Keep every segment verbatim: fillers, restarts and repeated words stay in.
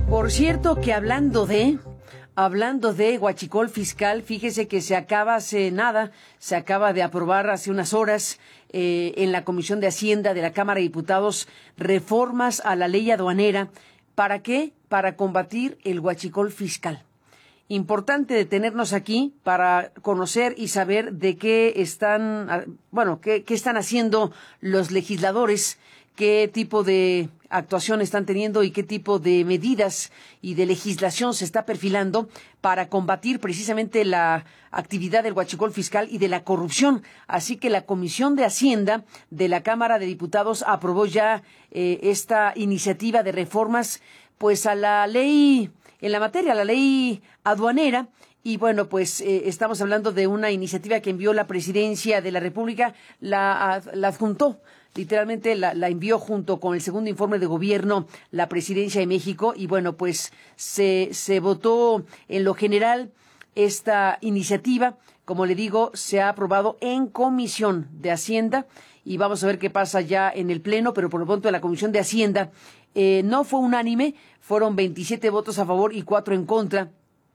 Por cierto que hablando de, hablando de huachicol fiscal, fíjese que se acaba hace nada, se acaba de aprobar hace unas horas eh, en la Comisión de Hacienda de la Cámara de Diputados reformas a la ley aduanera. ¿Para qué? Para combatir el huachicol fiscal. Importante detenernos aquí para conocer y saber de qué están, bueno, qué, qué están haciendo los legisladores, qué tipo de actuación están teniendo y qué tipo de medidas y de legislación se está perfilando para combatir precisamente la actividad del huachicol fiscal y de la corrupción. Así que la Comisión de Hacienda de la Cámara de Diputados aprobó ya eh, esta iniciativa de reformas pues a la ley, en la materia, a la ley aduanera. Y bueno, pues eh, estamos hablando de una iniciativa que envió la Presidencia de la República, la, la adjuntó, literalmente la, la envió junto con el segundo informe de gobierno la Presidencia de México. Y bueno, pues se, se votó en lo general esta iniciativa. Como le digo, se ha aprobado en Comisión de Hacienda y vamos a ver qué pasa ya en el Pleno, pero por lo pronto en la Comisión de Hacienda eh, no fue unánime, fueron veintisiete votos a favor y cuatro en contra.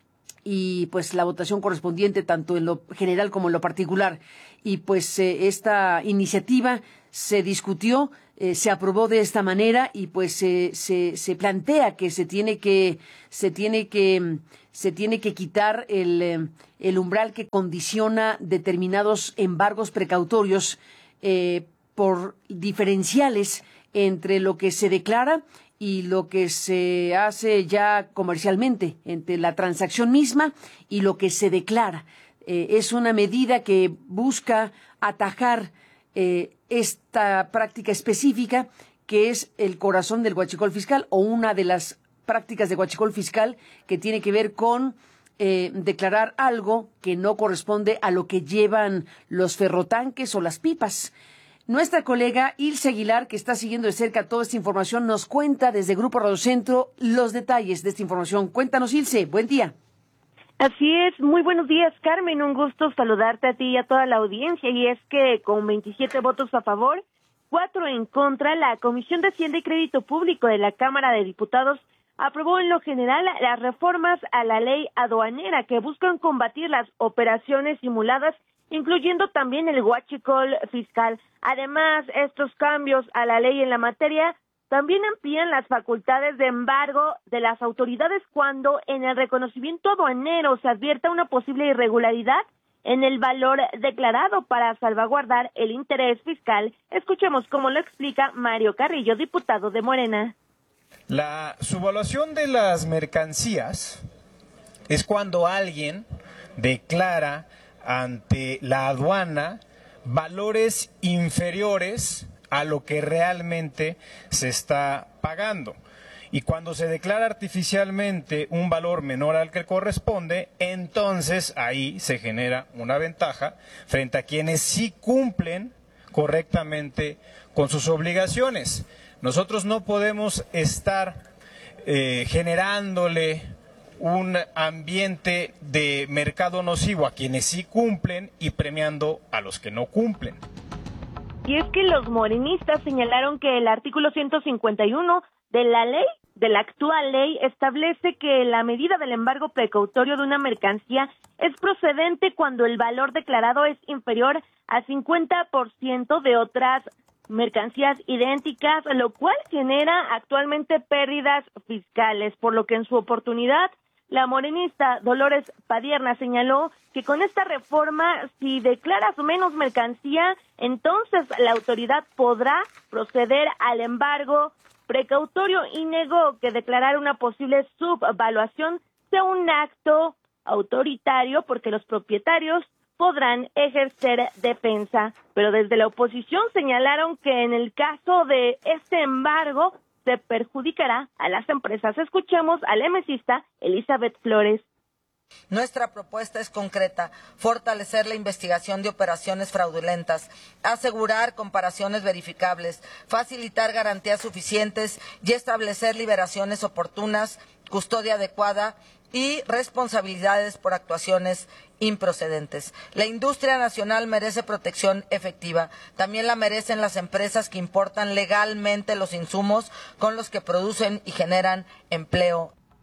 Y pues la votación correspondiente tanto en lo general como en lo particular. Y pues eh, esta iniciativa se discutió, eh, se aprobó de esta manera y pues eh, se se plantea que se tiene que se tiene que se tiene que quitar el eh, el umbral que condiciona determinados embargos precautorios eh, por diferenciales entre lo que se declara y lo que se hace ya comercialmente, entre la transacción misma y lo que se declara. Eh, es una medida que busca atajar eh, esta práctica específica que es el corazón del huachicol fiscal o una de las prácticas de huachicol fiscal que tiene que ver con eh, declarar algo que no corresponde a lo que llevan los ferrotanques o las pipas. Nuestra colega Ilse Aguilar, que está siguiendo de cerca toda esta información, nos cuenta desde Grupo Radio Centro los detalles de esta información. Cuéntanos, Ilse, buen día. Así es, muy buenos días, Carmen, un gusto saludarte a ti y a toda la audiencia, y es que con veintisiete votos a favor, cuatro en contra, la Comisión de Hacienda y Crédito Público de la Cámara de Diputados aprobó en lo general las reformas a la ley aduanera que buscan combatir las operaciones simuladas, incluyendo también el huachicol fiscal. Además, estos cambios a la ley en la materia también amplían las facultades de embargo de las autoridades cuando en el reconocimiento aduanero se advierta una posible irregularidad en el valor declarado para salvaguardar el interés fiscal. Escuchemos cómo lo explica Mario Carrillo, diputado de Morena. La subvaluación de las mercancías es cuando alguien declara ante la aduana valores inferiores a lo que realmente se está pagando. Y cuando se declara artificialmente un valor menor al que corresponde, entonces ahí se genera una ventaja frente a quienes sí cumplen correctamente con sus obligaciones. Nosotros no podemos estar eh, generándole un ambiente de mercado nocivo a quienes sí cumplen y premiando a los que no cumplen. Y es que los morenistas señalaron que el artículo ciento cincuenta y uno de la ley, de la actual ley, establece que la medida del embargo precautorio de una mercancía es procedente cuando el valor declarado es inferior al cincuenta por ciento de otras mercancías idénticas, lo cual genera actualmente pérdidas fiscales, por lo que en su oportunidad la morenista Dolores Padierna señaló que con esta reforma, si declaras menos mercancía, entonces la autoridad podrá proceder al embargo precautorio y negó que declarar una posible subvaluación sea un acto autoritario porque los propietarios podrán ejercer defensa. Pero desde la oposición señalaron que en el caso de este embargo se perjudicará a las empresas. Escuchemos a la emesista Elizabeth Flores. Nuestra propuesta es concreta: fortalecer la investigación de operaciones fraudulentas, asegurar comparaciones verificables, facilitar garantías suficientes y establecer liberaciones oportunas, custodia adecuada y responsabilidades por actuaciones improcedentes. La industria nacional merece protección efectiva. También la merecen las empresas que importan legalmente los insumos con los que producen y generan empleo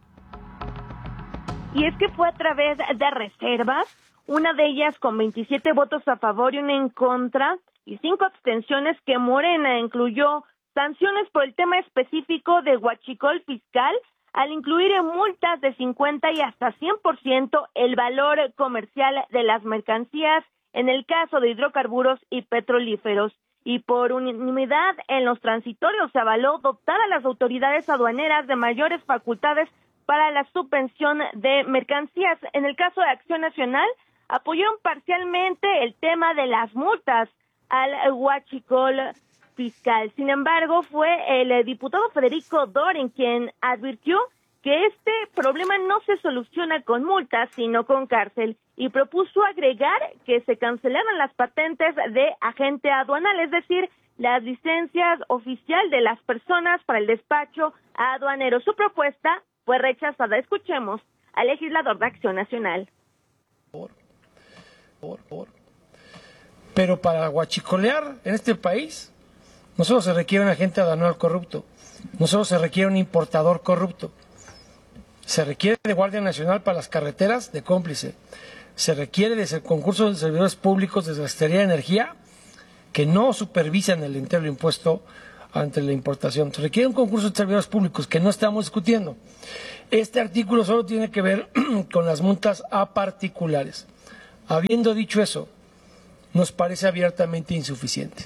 Y es que fue a través de reservas, una de ellas con veintisiete votos a favor y una en contra, y cinco abstenciones, que Morena incluyó sanciones por el tema específico de huachicol fiscal, al incluir en multas de cincuenta y hasta cien por ciento el valor comercial de las mercancías, en el caso de hidrocarburos y petrolíferos. Y por unanimidad en los transitorios se avaló dotar a las autoridades aduaneras de mayores facultades para la suspensión de mercancías. En el caso de Acción Nacional, apoyaron parcialmente el tema de las multas al huachicol fiscal. Sin embargo, fue el diputado Federico Dorin quien advirtió que este problema no se soluciona con multas, sino con cárcel, y propuso agregar que se cancelaran las patentes de agente aduanal, es decir, las licencias oficial de las personas para el despacho aduanero. Su propuesta fue rechazada. Escuchemos al legislador de Acción Nacional. Por, por, por. Pero para huachicolear en este país no solo se requiere un agente aduanal corrupto, no solo se requiere un importador corrupto, se requiere de Guardia Nacional para las carreteras de cómplice, se requiere de concursos de servidores públicos de Secretaría de Energía que no supervisan el entero impuesto ante la importación, se requiere un concurso de servidores públicos que no estamos discutiendo. Este artículo solo tiene que ver con las multas a particulares. Habiendo dicho eso, nos parece abiertamente insuficiente.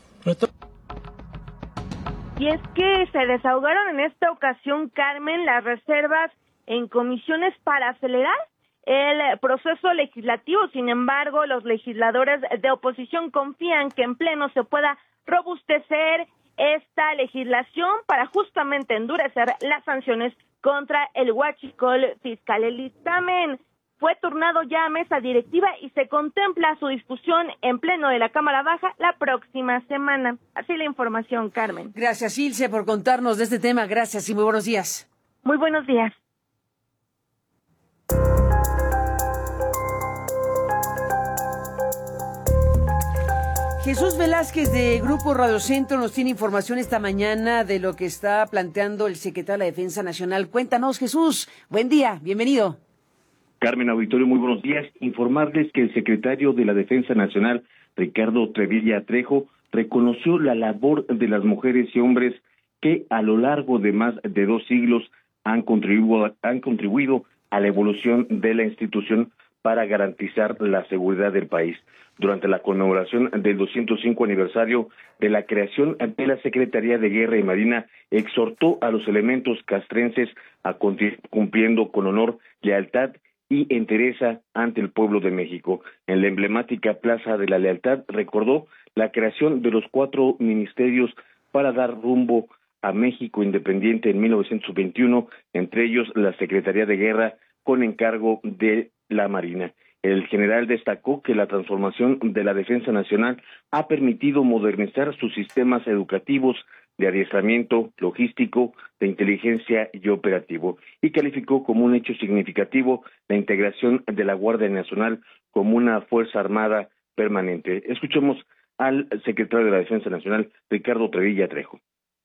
Y es que se desahogaron en esta ocasión, Carmen, las reservas en comisiones para acelerar el proceso legislativo. Sin embargo, los legisladores de oposición confían que en pleno se pueda robustecer esta legislación para justamente endurecer las sanciones contra el huachicol fiscal. El dictamen fue turnado ya a mesa directiva y se contempla su discusión en pleno de la Cámara Baja la próxima semana. Así la información, Carmen. Gracias, Ilse, por contarnos de este tema. Gracias y muy buenos días. Muy buenos días. Jesús Velázquez de Grupo Radio Centro nos tiene información esta mañana de lo que está planteando el secretario de la Defensa Nacional. Cuéntanos, Jesús. Buen día, bienvenido. Carmen, auditorio, muy buenos días. Informarles que el secretario de la Defensa Nacional, Ricardo Trevilla Trejo, reconoció la labor de las mujeres y hombres que a lo largo de más de dos siglos han contribuido, han contribuido a la evolución de la institución para garantizar la seguridad del país. Durante la conmemoración del doscientos cinco aniversario de la creación de la Secretaría de Guerra y Marina, exhortó a los elementos castrenses a continuar cumpliendo con honor, lealtad y entereza ante el pueblo de México. En la emblemática Plaza de la Lealtad recordó la creación de los cuatro ministerios para dar rumbo a México independiente en mil novecientos veintiuno, entre ellos la Secretaría de Guerra con encargo de la Marina. El general destacó que la transformación de la Defensa Nacional ha permitido modernizar sus sistemas educativos, de adiestramiento, logístico, de inteligencia y operativo, y calificó como un hecho significativo la integración de la Guardia Nacional como una Fuerza Armada permanente. Escuchemos al secretario de la Defensa Nacional, Ricardo Trevilla Trejo.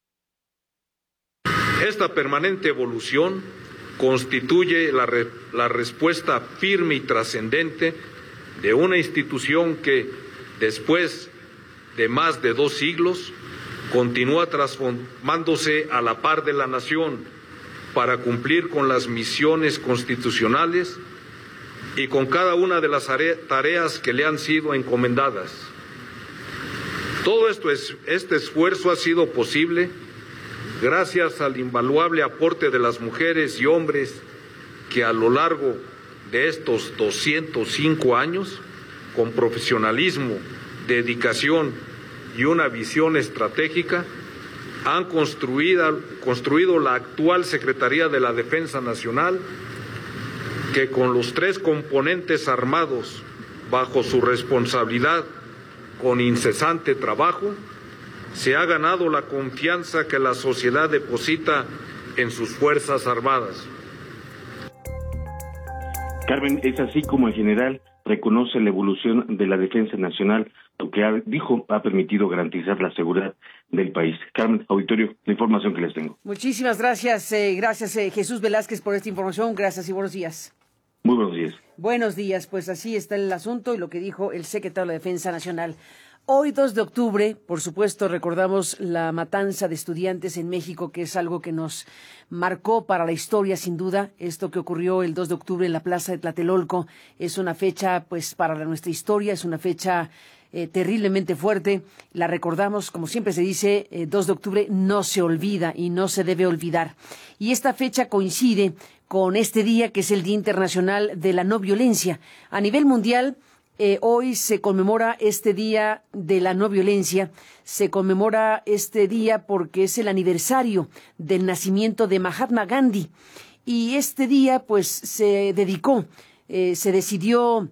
Esta permanente evolución constituye la, re, la respuesta firme y trascendente de una institución que, después de más de dos siglos, continúa transformándose a la par de la nación para cumplir con las misiones constitucionales y con cada una de las tareas que le han sido encomendadas. Todo esto es, este esfuerzo ha sido posible gracias al invaluable aporte de las mujeres y hombres que a lo largo de estos doscientos cinco años, con profesionalismo, dedicación y una visión estratégica, han construido, construido la actual Secretaría de la Defensa Nacional, que con los tres componentes armados bajo su responsabilidad, con incesante trabajo, se ha ganado la confianza que la sociedad deposita en sus Fuerzas Armadas. Carmen, es así como el general reconoce la evolución de la Defensa Nacional, lo que ha, dijo ha permitido garantizar la seguridad del país. Carmen, auditorio, la información que les tengo. Muchísimas gracias, eh, gracias eh, Jesús Velázquez por esta información, gracias y buenos días. Muy buenos días. Buenos días, pues así está el asunto y lo que dijo el secretario de la Defensa Nacional. Hoy, dos de octubre, por supuesto, recordamos la matanza de estudiantes en México, que es algo que nos marcó para la historia, sin duda. Esto que ocurrió el dos de octubre en la Plaza de Tlatelolco es una fecha, pues, para la, nuestra historia, es una fecha eh, terriblemente fuerte. La recordamos, como siempre se dice, eh, dos de octubre no se olvida y no se debe olvidar. Y esta fecha coincide con este día, que es el Día Internacional de la No Violencia. A nivel mundial, Eh, hoy se conmemora este Día de la No Violencia, se conmemora este día porque es el aniversario del nacimiento de Mahatma Gandhi, y este día pues se dedicó, eh, se decidió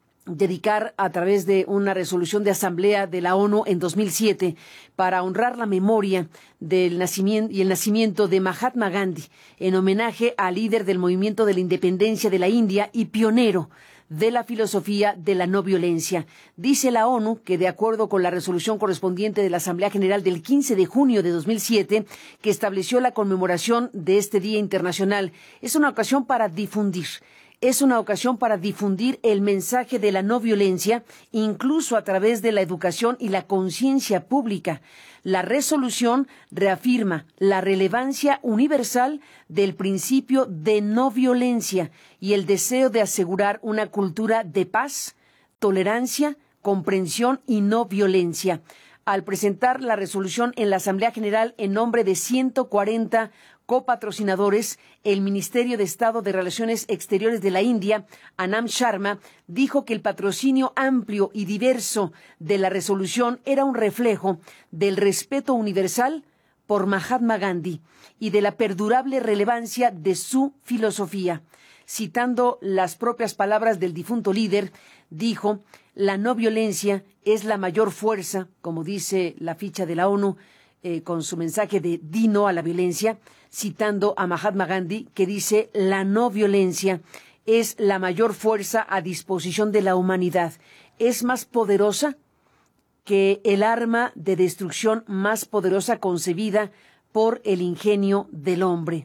dedicar a través de una resolución de Asamblea de la ONU en dos mil siete para honrar la memoria del nacimiento y el nacimiento de Mahatma Gandhi, en homenaje al líder del movimiento de la independencia de la India y pionero de la filosofía de la no violencia. Dice la ONU que, de acuerdo con la resolución correspondiente de la Asamblea General del quince de junio de dos mil siete, que estableció la conmemoración de este Día Internacional, es una ocasión para difundir, es una ocasión para difundir el mensaje de la no violencia, incluso a través de la educación y la conciencia pública. La resolución reafirma la relevancia universal del principio de no violencia y el deseo de asegurar una cultura de paz, tolerancia, comprensión y no violencia. Al presentar la resolución en la Asamblea General en nombre de ciento cuarenta copatrocinadores, el Ministerio de Estado de Relaciones Exteriores de la India, Anand Sharma, dijo que el patrocinio amplio y diverso de la resolución era un reflejo del respeto universal por Mahatma Gandhi y de la perdurable relevancia de su filosofía. Citando las propias palabras del difunto líder, dijo: la no violencia es la mayor fuerza, como dice la ficha de la ONU, eh, con su mensaje de "di no a la violencia", citando a Mahatma Gandhi, que dice: la no violencia es la mayor fuerza a disposición de la humanidad. Es más poderosa que el arma de destrucción más poderosa concebida por el ingenio del hombre.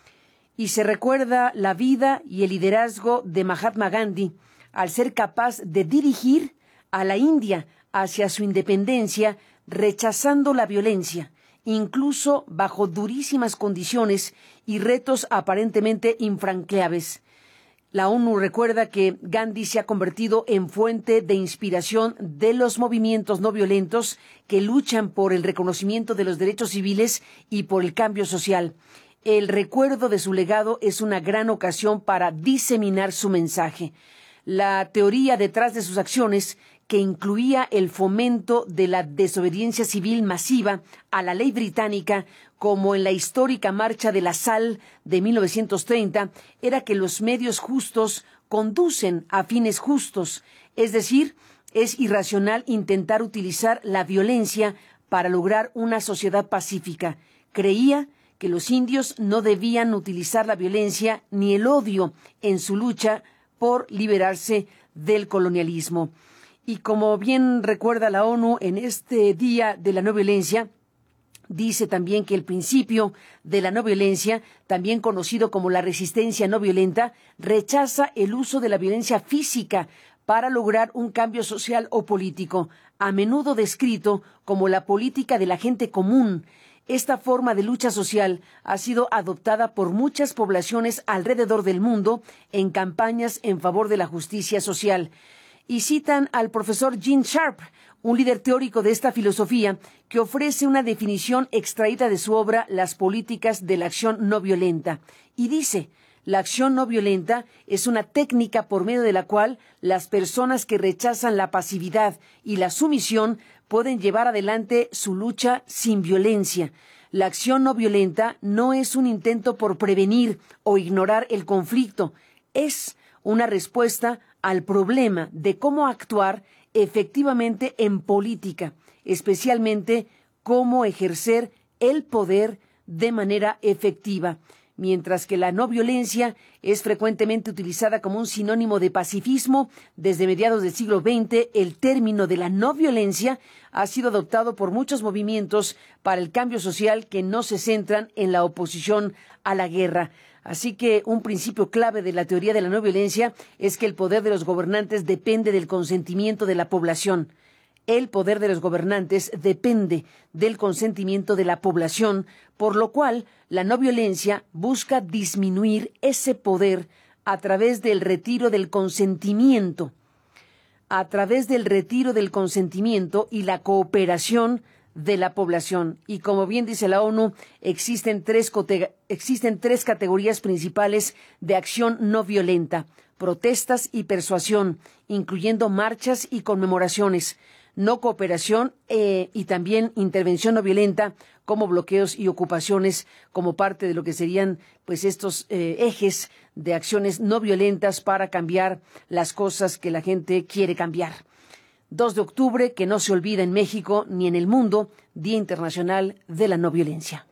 Y se recuerda la vida y el liderazgo de Mahatma Gandhi al ser capaz de dirigir a la India hacia su independencia, rechazando la violencia, incluso bajo durísimas condiciones y retos aparentemente infranqueables. La ONU recuerda que Gandhi se ha convertido en fuente de inspiración de los movimientos no violentos que luchan por el reconocimiento de los derechos civiles y por el cambio social. El recuerdo de su legado es una gran ocasión para diseminar su mensaje. La teoría detrás de sus acciones, que incluía el fomento de la desobediencia civil masiva a la ley británica, como en la histórica Marcha de la Sal de mil novecientos treinta, era que los medios justos conducen a fines justos, es decir, es irracional intentar utilizar la violencia para lograr una sociedad pacífica. Creía que los indios no debían utilizar la violencia ni el odio en su lucha por liberarse del colonialismo. Y como bien recuerda la ONU, en este Día de la No Violencia, dice también que el principio de la no violencia, también conocido como la resistencia no violenta, rechaza el uso de la violencia física para lograr un cambio social o político, a menudo descrito como la política de la gente común. Esta forma de lucha social ha sido adoptada por muchas poblaciones alrededor del mundo en campañas en favor de la justicia social. Y citan al profesor Gene Sharp, un líder teórico de esta filosofía, que ofrece una definición extraída de su obra Las políticas de la acción no violenta. Y dice: la acción no violenta es una técnica por medio de la cual las personas que rechazan la pasividad y la sumisión pueden llevar adelante su lucha sin violencia. La acción no violenta no es un intento por prevenir o ignorar el conflicto, es una respuesta al problema de cómo actuar efectivamente en política, especialmente cómo ejercer el poder de manera efectiva. mientras que la no violencia es frecuentemente utilizada como un sinónimo de pacifismo. Desde mediados del siglo veinte, el término de la no violencia ha sido adoptado por muchos movimientos para el cambio social que no se centran en la oposición a la guerra. Así que un principio clave de la teoría de la no violencia es que el poder de los gobernantes depende del consentimiento de la población. El poder de los gobernantes depende del consentimiento de la población, por lo cual la no violencia busca disminuir ese poder a través del retiro del consentimiento, a través del retiro del consentimiento y la cooperación de la población. Y como bien dice la ONU, existen tres, existen tres categorías principales de acción no violenta: protestas y persuasión, incluyendo marchas y conmemoraciones; no cooperación eh, y también intervención no violenta, como bloqueos y ocupaciones, como parte de lo que serían pues estos eh, ejes de acciones no violentas para cambiar las cosas que la gente quiere cambiar. dos de octubre, que no se olvida en México ni en el mundo, Día Internacional de la No Violencia.